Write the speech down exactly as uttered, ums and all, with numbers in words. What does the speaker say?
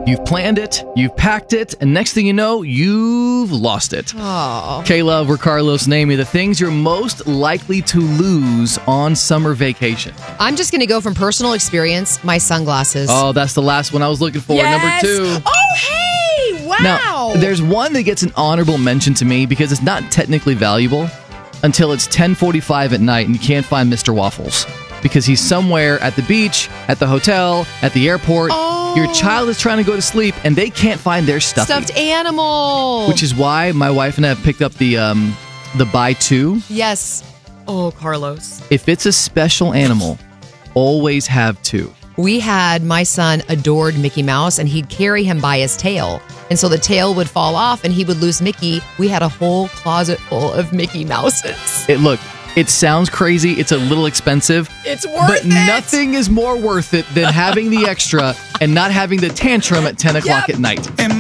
You've planned it, you've packed it, and next thing you know, you've lost it. Oh. Kayla, we're Carlos. Name me the things you're most likely to lose on summer vacation. I'm just going to go from personal experience, my sunglasses. Oh, that's the last one I was looking for. Yes. Number two. Oh, hey! Wow! Now, there's one that gets an honorable mention to me because it's not technically valuable until it's ten forty-five at night and you can't find Mister Waffles because he's somewhere at the beach, at the hotel, at the airport. Oh. Your child is trying to go to sleep and they can't find their stuffy. Stuffed animal. Which is why my wife and I have picked up the um, the buy two. Yes. Oh, Carlos. If it's a special animal, always have two. We had, my son adored Mickey Mouse, and he'd carry him by his tail. And so the tail would fall off, and he would lose Mickey. We had a whole closet full of Mickey Mouses. It look, it sounds crazy. It's a little expensive. It's worth but it. But nothing is more worth it than having the extra and not having the tantrum at ten o'clock Yep. at night.